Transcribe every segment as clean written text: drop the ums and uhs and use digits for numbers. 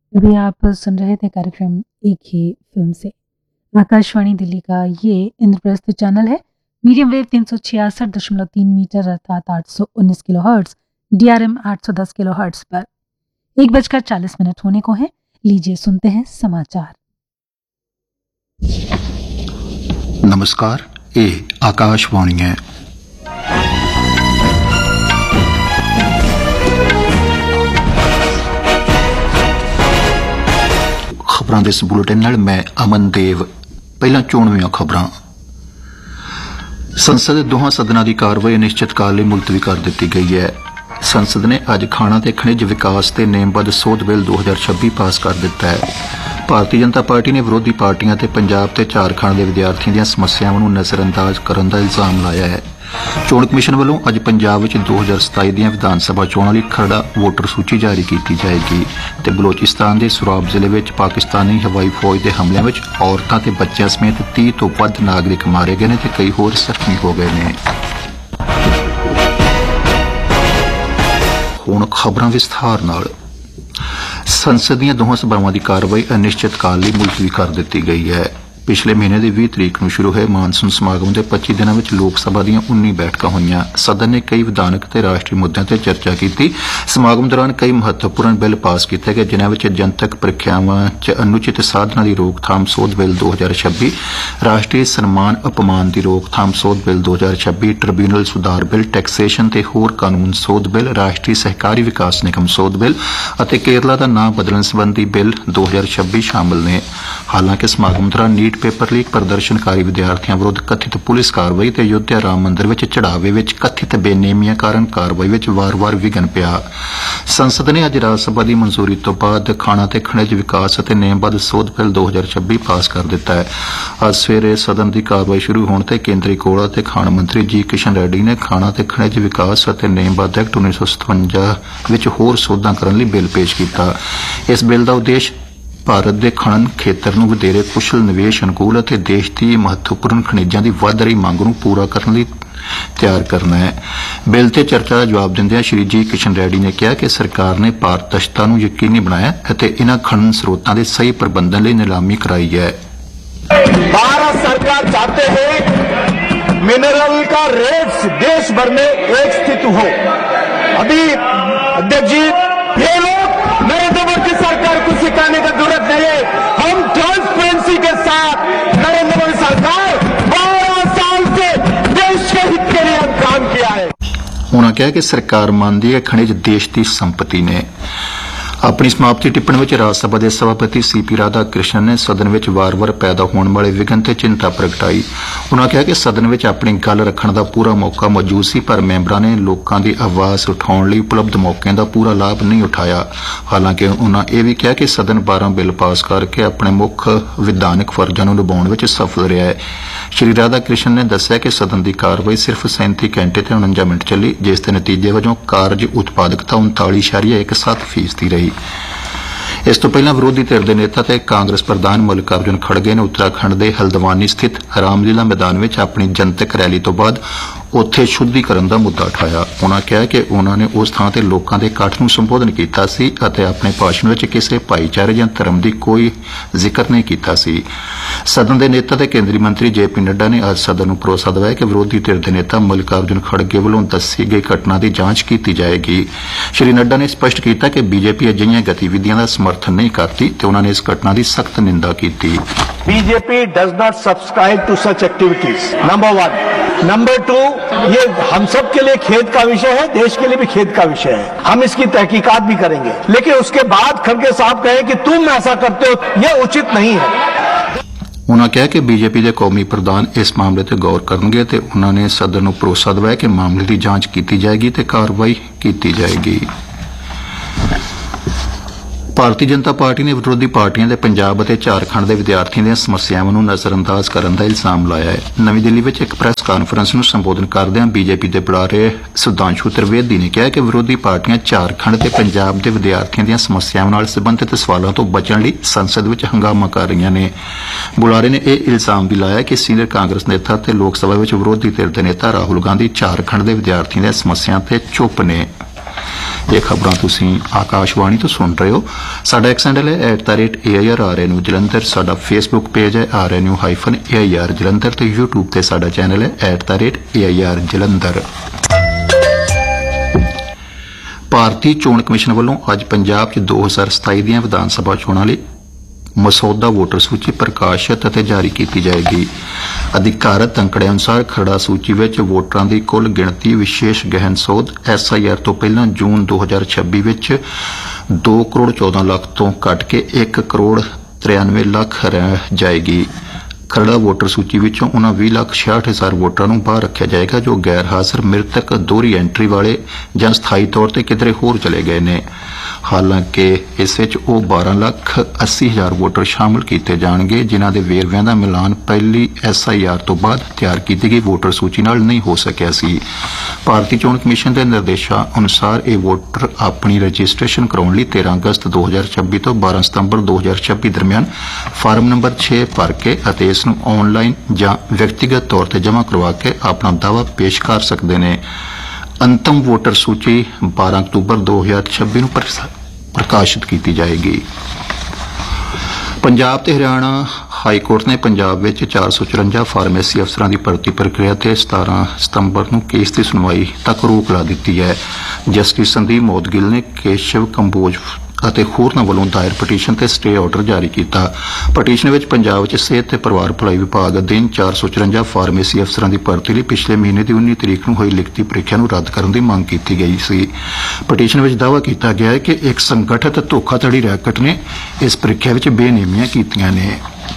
अभी आप सुन रहे थे कार्यक्रम एक ही फिल्म से। आकाशवाणी दिल्ली का ये इंद्रप्रस्थ चैनल है। मीडियम वेव 366.3 मीटर अर्थात 819 किलोहर्ट्ज, DRM 810 किलोहर्ट्ज पर 1:40 होने को है। लीजिए सुनते हैं समाचार। नमस्कार, ये आकाशवाणी है। खबरों के इस बुलेटिन नाल मैं अमन देव। पहला चोणवीं खबरां। संसद दे दोहां सदनां की कार्रवाई अनिश्चितकाल लई मुलतवी कर दी गई है। संसद ने अज खाणा ते खनिज विकास ते नेमबद्ध सोध बिल 2026 पास कर दिता है। भारतीय जनता पार्टी ने विरोधी पार्टियां ते पंजाब ते झारखंड के विद्यार्थियों दी समस्यावां नूं नज़रअंदाज करन दा इल्जाम लाया है। चोण कमिशन वालों अज पंजाब विच 2027 दी विधान सभा चोणां लई खरड़ा वोटर सूची जारी की जाएगी ते बलोचिस्तान के सुराब जिले में पाकिस्तानी हवाई फौज के हमलों में औरतां ते बच्चों समेत 30 तो वध नागरिक मारे गए ते कई होर जख्मी हो गए ने। हुण खबरां विस्तार नाल। संसद दी दोहां सभावां की कार्रवाई अनिश्चितकाल लई मुलतवी कर दी गई है। पिछले महीने की 20 तरीक को शुरू हुए मानसून समागम के 25 दिनों में लोक सभा दी 19 बैठकां हुईयां। सदन ने कई विधानक ते राष्ट्रीय मुद्दों पर चर्चा की। समागम दौरान कई महत्वपूर्ण बिल पास किए गए, जिन्हां विच जनतक प्रीख्यावां च अनुचित साधनां की रोकथाम सोध बिल 2026, राष्ट्रीय सम्मान अपमान की रोकथाम सोध बिल 2026, ट्रिब्यूनल सुधार बिल, टैक्सेशन ते होर कानून सोध बिल, राष्ट्रीय सहकारी विकास निगम सोध बिल अते केरला का नाम बदलण संबंधी बिल 2026 शामिल ने। हालांकि समागम दौरान नीट पेपर लीक प्रदर्शनकारी विद्यार्थियों विरुद्ध कथित पुलिस कार्रवाई ते अयोध्या राम मंदिर विच चढ़ावे विच कथित बेनेमियां कारण कार्रवाई विच वार-वार विघन पिया। संसद ने अज राज्य सभा की मंजूरी तो बाद खाणा ते खनिज विकास अते नेमबद्ध सोध बिल 2026 पास कर दिता है। अज सवेरे सदन की कार्रवाई शुरू होने ते केंद्रीय कोयला ते खाण मंत्री जी किशन रेड्डी ने खाणा ते खनिज विकास अते नेमबद्ध एक्ट 1957 विच होर सोधां करन लई बिल पेश किया। इस बिल का उद्देश्य भारत के खनन खेतर नूं वधेरे कुशल निवेश अनुकूल अते देश की महत्वपूर्ण खनिजां की वध रही मंग नूं पूरा करने लई तैयार करना है। बिल ते चर्चा का जवाब दिंदिआं श्री जी किशन रेड्डी ने कहा कि सरकार ने पारदर्शिता नूं यकीनी बनाया अते इन्हां खनन स्रोतां दे सही प्रबंधन लई नीलामी कराई है। भारत सरकार चाहते हैं मिनरल का रेट देश भर में एक स्थित हो। अभी अध्यक्ष जी, ये लोग नरेंद्र मोदी सरकार को सिखाने का जरूरत नहीं है। हम ट्रांसपेरेंसी के साथ नरेंद्र मोदी सरकार 12 साल से देश के हित के लिए काम किया है। उन्होंने कहा कि सरकार मानती है खनिज देश की संपत्ति ने। अपनी समाप्ति टिप्पणी में राज्यसभा के सभापति CP राधा कृष्णन ने सदन में वार-वार पैदा होने वाले विघन ते चिंता प्रगटाई। उन्होंने कहा कि सदन में अपनी गल रखने का पूरा मौका मौजूद सी, पर मैंबरां ने लोगों की आवाज उठाने लई उपलब्ध मौकों का पूरा लाभ नहीं उठाया। हालांकि उन्होंने यह भी कहा कि सदन 12 बिल पास करके अपने मुख विधानक फर्जां नूं निभाउण विच सफल रहा है। श्री राधा कृष्णन ने दस्सिया कि सदन की कार्रवाई सिर्फ 37 घंटे ते 49 मिनट चली, जिस दे नतीजे वजों कार्य उत्पादकता 39.17% रही। इस तो पहला विरोधी धिर के नेता ते कांग्रेस प्रधान मल्लिकार्जुन खड़गे ने उत्तराखंड के हल्द्वानी स्थित रामलीला मैदान में अपनी जनतक रैली तो बाद उत्थे शुद्धिकरण का मुद्दा उठाया। उन्होंने कहा कि उन्होंने उस थां ते लोकां दे इकट्ठ नूं संबोधन कीता सी अते अपने भाषण विच किसी भाईचारे या धर्म की कोई जिक्र नहीं कीता सी। सदन के नेता ते केंद्रीय मंत्री JP नड्डा ने आज सदन नूं भरोसा दिवाया कि विरोधी धिर के नेता मल्लिकार्जुन खड़गे वालों दस्सी गई घटना की जांच की जाएगी। श्री नड्डा ने स्पष्ट किया कि बीजेपी अजिहियां गतिविधियां का समर्थन नहीं करती ते उन्होंने इस घटना की सख्त निंदा की। BJP does not subscribe to such activities, number 1। Number 2, ये हम सब के लिए खेद का विषय है, देश के लिए भी खेद का विषय है। हम इसकी तहकीकात भी करेंगे, लेकिन उसके बाद खड़गे साहब कहें कि तुम ऐसा करते हो, यह उचित नहीं है। उन्होंने कहा कि बीजेपी के कौमी प्रधान इस मामले पर गौर करेंगे ते उन्होंने सदन नूं भरोसा दिवाया कि मामले की जांच की जाएगी ते कार्रवाई की जाएगी। भारतीय जनता पार्टी ने विरोधी पार्टियां दे पंजाब अते झारखंड के विद्यार्थियों दी समस्यावां नूं नज़रअंदाज करन दा इल्जाम लाया है। नवी दिल्ली में एक प्रैस कानफ्रेंस नूं संबोधन करदिआं बीजेपी के बुलारे सुधांशु त्रिवेदी ने कहा कि विरोधी पार्टियां झारखंड ते पंजाब के विद्यार्थियों दी समस्यावां नाल संबंधित सवालों तो बचण लई संसद विच हंगामा कर रही ने। बुलारे ने यह इल्जाम भी लाया कि सीनियर कांग्रेस नेता ते लोक सभा विच विरोधी धिर दे नेता राहुल गांधी झारखंड के विद्यार्थियों दी समस्यावां ते चुप ने। ਇਹ ਖਬਰਾਂ ਤੁਸੀਂ ਆਕਾਸ਼ਵਾਣੀ ਤੋਂ ਸੁਣ ਰਹੇ ਹੋ। ਸਾਡਾ ਐਕਸ ਹੈਂਡਲ ਹੈ @AIRRNU ਜਲੰਧਰ। ਸਾਡਾ ਫੇਸਬੁੱਕ ਪੇਜ ਹੈ RNU-AIR ਜਲੰਧਰ ਤੇ YouTube ਤੇ ਸਾਡਾ ਚੈਨਲ ਹੈ @AIR ਜਲੰਧਰ। ਭਾਰਤੀ ਚੋਣ ਕਮਿਸ਼ਨ ਵੱਲੋਂ ਅੱਜ ਪੰਜਾਬ 'ਚ 2027 ਦੀਆਂ ਵਿਧਾਨ ਸਭਾ ਚੋਣਾਂ ਲਈ ਮਸੌਦਾ ਵੋਟਰ ਸੂਚੀ ਪ੍ਰਕਾਸ਼ਿਤ ਅਤੇ ਜਾਰੀ ਕੀਤੀ ਜਾਏਗੀ। ਅਧਿਕਾਰਤ ਅੰਕੜਿਆਂ ਅਨੁਸਾਰ ਖਰੜਾ ਸੂਚੀ ਵਿੱਚ ਵੋਟਰਾਂ ਦੀ ਕੁੱਲ ਗਿਣਤੀ ਵਿਸ਼ੇਸ਼ ਗਹਿਨ ਸੋਧ SIR ਤੋਂ ਪਹਿਲਾਂ ਜੂਨ 2026 ਵਿੱਚ 2 ਕਰੋੜ 14 ਲੱਖ ਤੋਂ ਘਟ ਕੇ 1 ਕਰੋੜ 93 ਲੱਖ ਰਹਿ ਜਾਏਗੀ। ਖਰੜਾ ਵੋਟਰ ਸੂਚੀ ਵਿੱਚੋਂ ਉਹਨਾਂ 20,66,000 ਵੋਟਰਾਂ ਨੂੰ ਬਾਹਰ ਰੱਖਿਆ ਜਾਏਗਾ ਜੋ ਗੈਰ ਹਾਜ਼ਰ, ਮ੍ਰਿਤਕ, ਦੋਹਰੀ ਐਂਟਰੀ ਵਾਲੇ ਜਾਂ ਸਥਾਈ ਤੌਰ ਤੇ ਕਿਧਰੇ ਹੋਰ ਚਲੇ ਗਏ ਨੇ। ਹਾਲਾਂਕਿ ਇਸ ਵਿੱਚ ਉਹ 12,80,000 ਵੋਟਰ ਸ਼ਾਮਲ ਕੀਤੇ ਜਾਣਗੇ ਜਿਨ੍ਹਾਂ ਦੇ ਵੇਰਵਿਆਂ ਦਾ ਮਿਲਾਨ ਪਹਿਲੀ SIR ਤੋਂ ਬਾਅਦ ਤਿਆਰ ਕੀਤੀ ਗਈ ਵੋਟਰ ਸੂਚੀ ਨਾਲ ਨਹੀਂ ਹੋ ਸਕਿਆ ਸੀ। ਭਾਰਤੀ ਚੋਣ ਕਮਿਸ਼ਨ ਦੇ ਨਿਰਦੇਸ਼ਾਂ ਅਨੁਸਾਰ ਇਹ ਵੋਟਰ ਆਪਣੀ ਰਜਿਸਟ੍ਰੇਸ਼ਨ ਕਰਾਉਣ ਲਈ 13 ਅਗਸਤ 2026 ਤੋਂ 12 ਸਤੰਬਰ 2026 ਦਰਮਿਆਨ ਫਾਰਮ ਨੰਬਰ 6 ਭਰ ਕੇ ਅਤੇ ਇਸ ਨੂੰ ਆਨਲਾਈਨ ਜਾਂ ਵਿਅਕਤੀਗਤ ਤੌਰ ਤੇ ਜਮ੍ਹਾਂ ਕਰਵਾ ਕੇ ਆਪਣਾ ਦਾਅਵਾ ਪੇਸ਼ ਕਰ ਸਕਦੇ ਨੇ। ਅੰਤਮ ਵੋਟਰ ਸੂਚੀ 12 ਅਕਤੂਬਰ 2026 ਨੂੰ ਪ੍ਰਕਾਸ਼ਿਤ ਕੀਤੀ ਜਾਏਗੀ। ਪੰਜਾਬ ਤੇ ਹਰਿਆਣਾ ਹਾਈ ਕੋਰਟ ਨੇ ਪੰਜਾਬ ਵਿੱਚ 454 ਫਾਰਮੇਸੀ ਅਫਸਰਾਂ ਦੀ ਭਰਤੀ ਪ੍ਰਕਿਰਿਆ ਤੇ 17 ਸਤੰਬਰ ਨੂੰ ਕੇਸ ਦੀ ਸੁਣਵਾਈ ਤੱਕ ਰੋਕ ਲਾ ਦਿੱਤੀ ਹੈ। ਜਸਟਿਸ ਸੰਦੀਪ ਮੋਦਗਿਲ ਨੇ ਕੇਸ਼ਵ ਕੰਬੋਜ ਅਤੇ ਹੋਰਨਾਂ ਵੱਲੋਂ ਦਾਇਰ ਪਟੀਸ਼ਨ ਤੇ ਸਟੇ ਆਰਡਰ ਜਾਰੀ ਕੀਤਾ। ਪਟੀਸ਼ਨ ਵਿੱਚ ਪੰਜਾਬ ਵਿੱਚ ਸਿਹਤ ਤੇ ਪਰਿਵਾਰ ਭਲਾਈ ਵਿਭਾਗ ਅਧੀਨ 454 ਫਾਰਮੇਸੀ ਅਫਸਰਾਂ ਦੀ ਭਰਤੀ ਲਈ ਪਿਛਲੇ ਮਹੀਨੇ ਦੀ 19 ਤਰੀਕ ਨੂੰ ਹੋਈ ਲਿਖਤੀ ਪ੍ਰੀਖਿਆ ਨੂੰ ਰੱਦ ਕਰਨ ਦੀ ਮੰਗ ਕੀਤੀ ਗਈ ਸੀ। ਪਟੀਸ਼ਨ ਵਿੱਚ ਦਾਅਵਾ ਕੀਤਾ ਗਿਆ ਹੈ ਕਿ ਇੱਕ ਸੰਗਠਿਤ ਧੋਖਾਧੜੀ ਰੈਕਟ ਨੇ ਇਸ ਪ੍ਰੀਖਿਆ ਵਿੱਚ ਬੇਨਿਯਮੀਆਂ ਕੀਤੀਆਂ ਨੇ।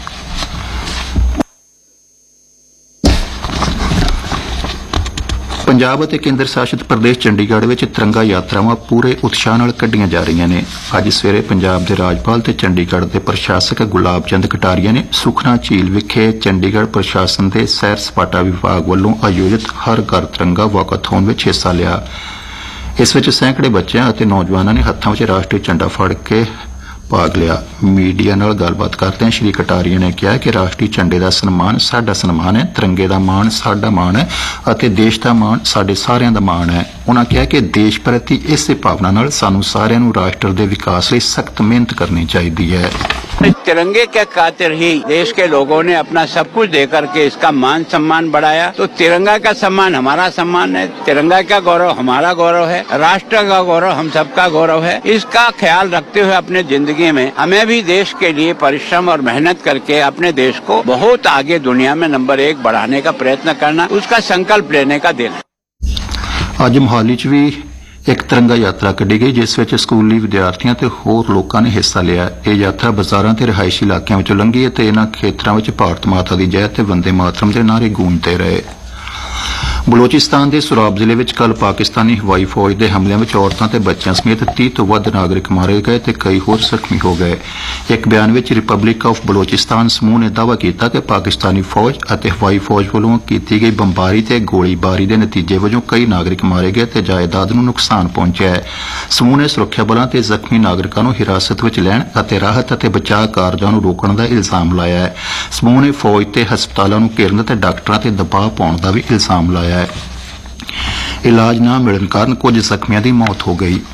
ਪੰਜਾਬ ਅਤੇ ਕੇਂਦਰ ਸ਼ਾਸਿਤ ਪ੍ਰਦੇਸ਼ ਚੰਡੀਗੜ੍ਹ ਵਿੱਚ ਤਿਰੰਗਾ ਯਾਤਰਾਵਾਂ ਪੂਰੇ ਉਤਸ਼ਾਹ ਨਾਲ ਕੱਢੀਆਂ ਜਾ ਰਹੀਆਂ ਨੇ। ਅੱਜ ਸਵੇਰੇ ਪੰਜਾਬ ਦੇ ਰਾਜਪਾਲ ਤੇ ਚੰਡੀਗੜ੍ਹ ਦੇ ਪ੍ਰਸ਼ਾਸਕ ਗੁਲਾਬ ਚੰਦ ਕਟਾਰੀਆ ਨੇ ਸੁਖਨਾ ਝੀਲ ਵਿਖੇ ਚੰਡੀਗੜ੍ਹ ਪ੍ਰਸ਼ਾਸਨ ਦੇ ਸੈਰ ਸਪਾਟਾ ਵਿਭਾਗ ਵੱਲੋਂ ਆਯੋਜਿਤ ਹਰ ਘਰ ਤਿਰੰਗਾ ਵਾਕਾਥੌਨ ਵਿੱਚ ਹਿੱਸਾ ਲਿਆ। ਇਸ ਵਿੱਚ ਸੈਂਕੜੇ ਬੱਚਿਆਂ ਅਤੇ ਨੌਜਵਾਨਾਂ ਨੇ ਹੱਥਾਂ ਵਿੱਚ ਰਾਸ਼ਟਰੀ ਝੰਡਾ ਫੜ ਕੇ ਭਾਗ ਲਿਆ। ਮੀਡੀਆ ਨਾਲ ਗੱਲਬਾਤ ਕਰਦਿਆਂ ਸ਼੍ਰੀ ਕਟਾਰੀਆ ਨੇ ਕਿਹਾ ਕਿ ਰਾਸ਼ਟਰੀ ਝੰਡੇ ਦਾ ਸਨਮਾਨ ਸਾਡਾ ਸਨਮਾਨ ਹੈ, ਤਿਰੰਗੇ ਦਾ ਮਾਣ ਸਾਡਾ ਮਾਣ ਹੈ ਅਤੇ ਦੇਸ਼ ਦਾ ਮਾਣ ਸਾਡੇ ਸਾਰਿਆਂ ਦਾ ਮਾਣ ਹੈ। ਉਨ੍ਹਾਂ ਕਿਹਾ ਕਿ ਦੇਸ਼ ਪ੍ਰਤੀ ਇਸੇ ਭਾਵਨਾ ਨਾਲ ਸਾਨੂੰ ਸਾਰਿਆਂ ਨੂੰ ਰਾਸ਼ਟਰ ਦੇ ਵਿਕਾਸ ਲਈ ਸਖਤ ਮਿਹਨਤ ਕਰਨੀ ਚਾਹੀਦੀ ਹੈ। तिरंगे के खातिर ही देश के लोगों ने अपना सब कुछ देकर के इसका मान सम्मान बढ़ाया। तो तिरंगा का सम्मान हमारा सम्मान है, तिरंगा का गौरव हमारा गौरव है, राष्ट्र का गौरव हम सबका गौरव है। इसका ख्याल रखते हुए अपने जिंदगी में हमें भी देश के लिए परिश्रम और मेहनत करके अपने देश को बहुत आगे दुनिया में नंबर 1 बढ़ाने का प्रयत्न करना, उसका संकल्प लेने का दिन है। ਅੱਜ ਮੋਹਾਲੀ 'ਚ ਵੀ ਇੱਕ ਤਿਰੰਗਾ ਯਾਤਰਾ ਕੱਢੀ ਗਈ ਜਿਸ ਵਿੱਚ ਸਕੂਲੀ ਵਿਦਿਆਰਥੀਆਂ ਤੇ ਹੋਰ ਲੋਕਾਂ ਨੇ ਹਿੱਸਾ ਲਿਆ। ਇਹ ਯਾਤਰਾ ਬਾਜ਼ਾਰਾਂ ਤੇ ਰਿਹਾਇਸ਼ੀ ਇਲਾਕਿਆਂ ਵਿੱਚੋਂ ਲੰਘੀ ਅਤੇ ਇਹਨਾਂ ਖੇਤਰਾਂ ਵਿੱਚ ਭਾਰਤ ਮਾਤਾ ਦੀ ਜੈ ਤੇ ਵੰਦੇ ਮਾਤਰਮ ਦੇ ਨਾਅਰੇ ਗੂੰਜਦੇ ਰਹੇ। ਬਲੋਚਿਸਤਾਨ ਦੇ ਸੁਰਾਬ ਜ਼ਿਲ੍ਹੇ ਵਿੱਚ ਕੱਲ੍ਹ ਪਾਕਿਸਤਾਨੀ ਹਵਾਈ ਫੌਜ ਦੇ ਹਮਲਿਆਂ ਵਿੱਚ ਔਰਤਾਂ ਤੇ ਬੱਚਿਆਂ ਸਮੇਤ 30 ਤੋਂ ਵੱਧ ਨਾਗਰਿਕ ਮਾਰੇ ਗਏ ਤੇ ਕਈ ਹੋਰ ਜ਼ਖਮੀ ਹੋ ਗਏ। ਇੱਕ ਬਿਆਨ ਵਿੱਚ ਰਿਪਬਲਿਕ ਆਫ ਬਲੋਚਿਸਤਾਨ ਸਮੂਹ ਨੇ ਦਾਅਵਾ ਕੀਤਾ ਕਿ ਪਾਕਿਸਤਾਨੀ ਫੌਜ ਅਤੇ ਹਵਾਈ ਫੌਜ ਵੱਲੋਂ ਕੀਤੀ ਗਈ ਬੰਬਾਰੀ ਤੇ ਗੋਲੀਬਾਰੀ ਦੇ ਨਤੀਜੇ ਵਜੋਂ ਕਈ ਨਾਗਰਿਕ ਮਾਰੇ ਗਏ ਤੇ ਜਾਇਦਾਦ ਨੂੰ ਨੁਕਸਾਨ ਪਹੁੰਚਿਆ ਹੈ। ਸਮੂਹ ਨੇ ਸੁਰੱਖਿਆ ਬਲਾਂ ਤੇ ਜ਼ਖਮੀ ਨਾਗਰਿਕਾਂ ਨੂੰ ਹਿਰਾਸਤ ਵਿੱਚ ਲੈਣ ਅਤੇ ਰਾਹਤ ਅਤੇ ਬਚਾਅ ਕਾਰਜਾਂ ਨੂੰ ਰੋਕਣ ਦਾ ਇਲਜ਼ਾਮ ਲਾਇਆ ਹੈ। ਸਮੂਹ ਨੇ ਫੌਜ ਤੇ ਹਸਪਤਾਲਾਂ ਨੂੰ ਘੇਰਨ ਤੇ ਡਾਕਟਰਾਂ ਤੇ ਦਬਾਅ ਪਾਉਣ ਦਾ ਵੀ ਇਲਜ਼ਾਮ ਲਾਇਆ ਹੈ। ਇਲਾਜ ਨਾ ਮਿਲਣ ਕਾਰਨ ਕੁਝ ਜ਼ਖਮੀਆਂ ਦੀ ਮੌਤ ਹੋ ਗਈ।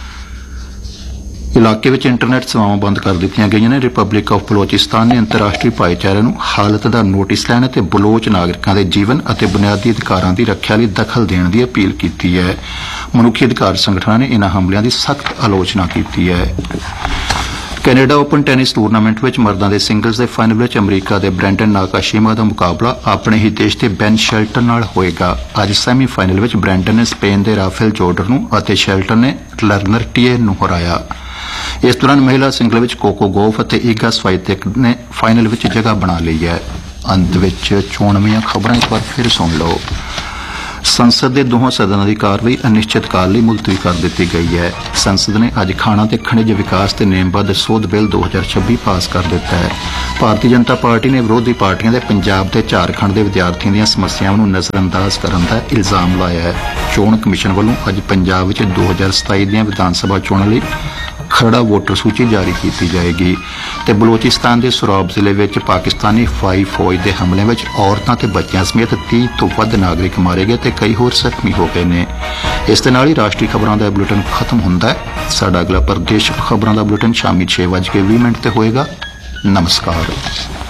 ਇਲਾਕੇ ਵਿੱਚ ਇੰਟਰਨੈਟ ਸੇਵਾਵਾਂ ਬੰਦ ਕਰ ਦਿੱਤੀਆਂ ਗਈਆਂ ਨੇ। ਰਿਪਬਲਿਕ ਆਫ ਬਲੋਚਿਸਤਾਨ ਨੇ ਅੰਤਰਰਾਸ਼ਟਰੀ ਭਾਈਚਾਰੇ ਨੂੰ ਹਾਲਤ ਦਾ ਨੋਟਿਸ ਲੈਣ ਅਤੇ ਬਲੋਚ ਨਾਗਰਿਕਾਂ ਦੇ ਜੀਵਨ ਅਤੇ ਬੁਨਿਆਦੀ ਅਧਿਕਾਰਾਂ ਦੀ ਰੱਖਿਆ ਲਈ ਦਖਲ ਦੇਣ ਦੀ ਅਪੀਲ ਕੀਤੀ ਹੈ। ਮਨੁੱਖੀ ਅਧਿਕਾਰ ਸੰਗਠਨਾਂ ਨੇ ਇਨ੍ਹਾਂ ਹਮਲਿਆਂ ਦੀ ਸਖਤ ਆਲੋਚਨਾ ਕੀਤੀ ਹੈ। ਕੈਨੇਡਾ ਓਪਨ ਟੈਨਿਸ ਟੂਰਨਾਮੈਂਟ ਵਿੱਚ ਮਰਦਾਂ ਦੇ ਸਿੰਗਲਜ਼ ਦੇ ਫਾਈਨਲ ਵਿੱਚ ਅਮਰੀਕਾ ਦੇ ਬ੍ਰੈਂਡਨ ਨਾਕਾਸ਼ੀਮਾ ਦਾ ਮੁਕਾਬਲਾ ਆਪਣੇ ਹੀ ਦੇਸ਼ ਦੇ ਬੈਨ ਸ਼ੈਲਟਨ ਨਾਲ ਹੋਏਗਾ। ਅੱਜ ਸੈਮੀ ਫਾਈਨਲ ਵਿੱਚ ਬ੍ਰੈਂਡਨ ਨੇ ਸਪੇਨ ਦੇ ਰਾਫੇਲ ਜੋਡਰ ਨੂੰ ਅਤੇ ਸ਼ੈਲਟਨ ਨੇ ਲਰਨਰ ਟੀਏ ਨੂੰ ਹਰਾਇਆ। ਇਸ ਦੌਰਾਨ ਮਹਿਲਾ ਸਿੰਗਲ ਵਿੱਚ ਕੋਕੋ ਗੌਫ ਅਤੇ ਈਗਾ ਸਵਾਈਤੇਕ ਨੇ ਫਾਈਨਲ ਵਿੱਚ ਜਗ੍ਹਾ ਬਣਾ ਲਈ ਹੈ। ਅੰਤ ਵਿੱਚ ਚੋਣਵੀਆਂ ਖਬਰਾਂ ਇੱਕ ਵਾਰ ਫਿਰ ਸੁਣ ਲਓ। ਸੰਸਦ ਦੇ ਦੋਹਾਂ ਸਦਨਾਂ ਦੀ ਕਾਰਵਾਈ ਅਨਿਸ਼ਚਿਤ ਕਾਲ ਲਈ ਮੁਲਤਵੀ ਕਰ ਦਿੱਤੀ ਗਈ ਹੈ। ਸੰਸਦ ਨੇ ਅੱਜ ਖਾਣਾ ਤੇ ਖਣਿਜ ਵਿਕਾਸ ਤੇ ਨੇਮਬੱਧ ਸੋਧ ਬਿੱਲ 2026 ਪਾਸ ਕਰ ਦਿੱਤਾ ਹੈ। ਭਾਰਤੀ ਜਨਤਾ ਪਾਰਟੀ ਨੇ ਵਿਰੋਧੀ ਪਾਰਟੀਆਂ ਦੇ ਪੰਜਾਬ ਤੇ ਝਾਰਖੰਡ ਦੇ ਵਿਦਿਆਰਥੀਆਂ ਦੀਆਂ ਸਮੱਸਿਆਵਾਂ ਨੂੰ ਨਜ਼ਰਅੰਦਾਜ਼ ਕਰਨ ਦਾ ਇਲਜ਼ਾਮ ਲਾਇਆ ਹੈ। ਚੋਣ ਕਮਿਸ਼ਨ ਵੱਲੋਂ ਅੱਜ ਪੰਜਾਬ ਵਿੱਚ 2027 ਦੀਆਂ ਵਿਧਾਨ ਸਭਾ ਚੋਣਾਂ ਲਈ ਖਰੜਾ ਵੋਟਰ ਸੂਚੀ ਜਾਰੀ ਕੀਤੀ ਜਾਏਗੀ ਤੇ ਬਲੋਚਿਸਤਾਨ ਦੇ ਸੁਰਾਬ ਜ਼ਿਲ੍ਹੇ ਵਿੱਚ ਪਾਕਿਸਤਾਨੀ ਹਵਾਈ ਫੌਜ ਦੇ ਹਮਲਿਆਂ ਵਿੱਚ ਔਰਤਾਂ ਤੇ ਬੱਚਿਆਂ ਸਮੇਤ 30 ਤੋਂ ਵੱਧ ਨਾਗਰਿਕ ਮਾਰੇ ਗਏ ਤੇ ਕਈ ਹੋਰ ਜ਼ਖਮੀ ਹੋ ਗਏ ਨੇ। ਇਸ ਦੇ ਨਾਲ ਹੀ ਰਾਸ਼ਟਰੀ ਖਬਰਾਂ ਦਾ ਬੁਲੇਟਿਨ ਖਤਮ ਹੁੰਦਾ ਹੈ। ਸਾਡਾ ਅਗਲਾ ਪ੍ਰਦੇਸ਼ ਖਬਰਾਂ ਦਾ ਬੁਲੇਟਿਨ ਸ਼ਾਮੀ 6:20 ਤੇ ਹੋਏਗਾ। ਨਮਸਕਾਰ।